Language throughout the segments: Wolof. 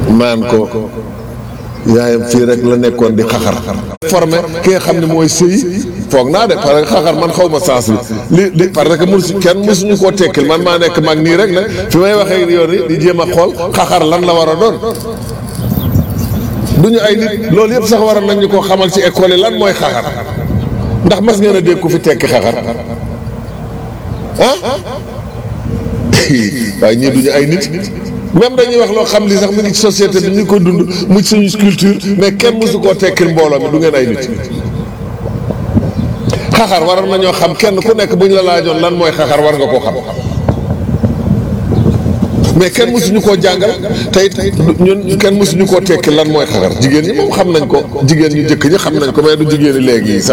maan ko yaayam fii rek la nekkoon di xaxar formé ki nga xam ne mooy sëy foog naa de parce que xaxar man xaw ma sens bi li parce que kenn mësuñu koo tekkil man maa nekk mag nii rek ne fi may waxee yoon yi di jéem a xool xaxar lan la war a doon duñu ay nit loolu yëpp sax waroon nañ ñu koo xamal ci école yi lan mooy xaxar ndax mas ngeen a dégg ku fi tekki xaxar ah waaye ñii duñu ay nit même dañuy wax loo xam li sax mu ngi ci société bi ñu ko dund mu ci suñu culture mais kenn mësu koo tekkil mbooloo mi du ngeen ay nit xaxar waroon nañoo xam kenn ku nekk buñ la laajoon lan mooy xaxar war nga koo xam mais kenn mësuñu koo jàngal te it ñun kenn mësuñu koo tekkil lan mooy xaxar jigéen ñi moom xam nañ ko jigéen ñu jëkk ñi xam nañ ko mais du jigéen ñi léegi yi sax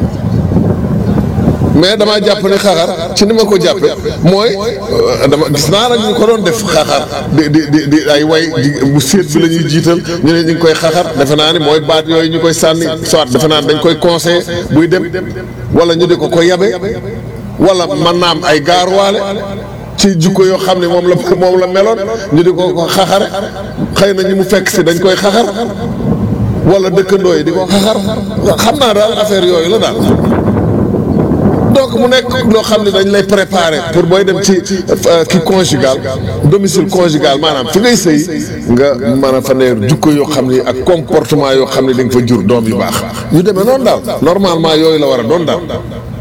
mais damaa jàpp ni xaxar ci ni ma ko jàppe mooy dama gis naa nag ñu ko doon def xaxar di ay way bu séet bi la ñuy jiital ñu ne ñu ngi koy xaxar defe naa ni mooy baat yooyu ñu koy sànni soit defe naa ni dañ koy conseillé buy dem wala ñu di ko yabe wala mën naa am ay gaaruwaale ci jikko yoo xam ne moom la meloon ñu di ko xaxare xëy na ñi mu fekk si dañ koy xaxar wala dëkkandoo yi di ko xaxar xam naa daal affaire yooyu la daal donc mu nekk loo xam ne dañ lay préparer pour booy dem ci kii conjugal domicile conjugal maanaam fi ngay sëy nga mën a fa neer jukko yoo xam ne ak comportement yoo xam ne da nga fa jur doom yu baax yu demee noonu daal normalement yooyu la war a doon daal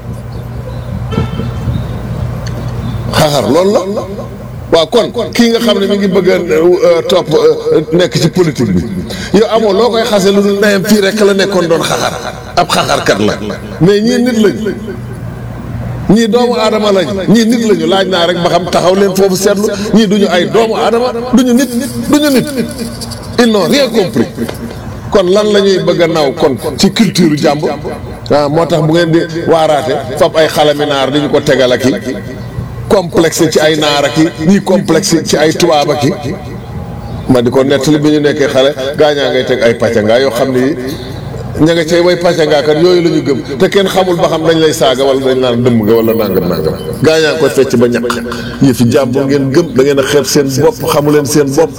xaxar loolu la waaw kon kii nga xam ne mi ngi bëgg a topp nekk ci politique bi yow amoo loo koy xase lu dul ndeyam fii rek la nekkoon doon xaxar ab xaxarkat la mais ñii nit lañ ñii doomu aadama lañ ñii nit lañu laaj naa rek ba xam taxaw leen foofu seetlu ñii duñu ay doomu aadama duñu nit ils n'ont rien compris kon lan la ñuy bëgg a naw kon ci culture jàmbur moo tax bu ngeen di waaraate fab ay xalami naar di ñu ko tegal ak i complexe ci ay naar ak i ñii complexe ci ay tubaab ak i ma di ko nettali bi ñu nekkee xale gaañaa ngay teg ay pàccangaa yoo xam ne ña nga cay way pàccangaakat yooyu la ñu gëm te kenn xamul ba xam dañ lay saaga wala dañ naan dëmm nga wala nangam gaañaa ngi koy fecc ba ñaq yëfi jàmbur ngeen gëm da ngeen a xeeb seen bopp xamu leen seen bopp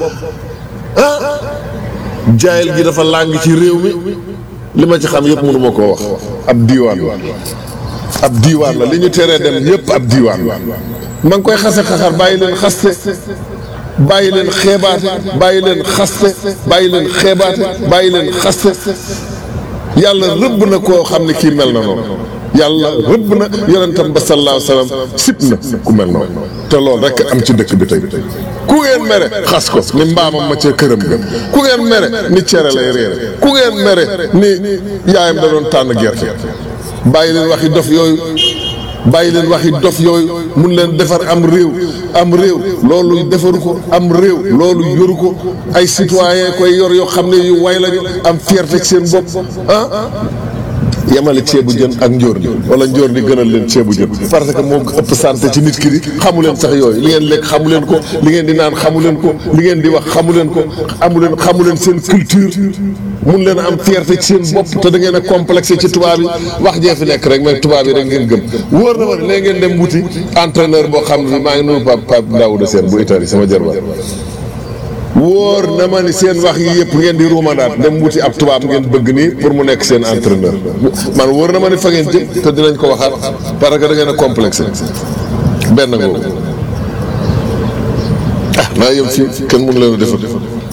jaayil gi dafa làng ci réew mi li ma ci xam yëpp mënu ma koo wax ab diiwaan la li ñu teree dem yëpp ab diiwaan la ma ngi koy xase xaxar bàyyi leen xaste bàyyi leen xeebaate bàyyi leen xaste bàyyi leen xeebaate bàyyi leen xaste yàlla rëbb na koo xam ne kii mel na noonu yàlla rëbb na yonentam ba sallallahu alayhi wa sallam sib na ku mel noonu te loolu rek am ci dëkk bi tey ku ngeen mere xas ko ni mbaamam ma ca këram ga ku ngeen mere ni cere lay réere ku ngeen mere ni yaayam da doon tànn gerte bàyyi leen waxi dof yooyu bàyyi leen waxi dof yooyu mun leen defar am réew loolu defaru ko am réew loolu yoru ko ay citoyen koy yor yoo xam ne yu way lañu am fierté ci seen bopp yemale ceebu jën ak njóor ni wala njóor ni gënal leen ceebu jën parce que moo ëpp santé ci nit ki di xamu leen sax yooyu li ngeen lekk xamu leen ko li ngeen di naan xamu leen ko li ngeen di wax xamu leen ko xamu leen seen culture mun leen a am fierté ci seen bopp te da ngeen a complexé ci tubaab yi wax jee fi nekk rek mais tubaab yi rek ngeen gëm wóor na ma ne léegi ngeen dem wuti entraîneur boo xam ne maa ngi nuyu Pape Daouda Sène bu Italie sama jarba wóor na ma ni seen wax yi yëpp ngeen di ruumandaat dem wuti ab tubaab ngeen bëgg nii pour mu nekk seen entraîneur man wóor na ma ni fa ngeen jëm te dinañ ko waxaat parce que da ngeen a complexé benn ngoogu naa yem fii kenn mënu leen a defal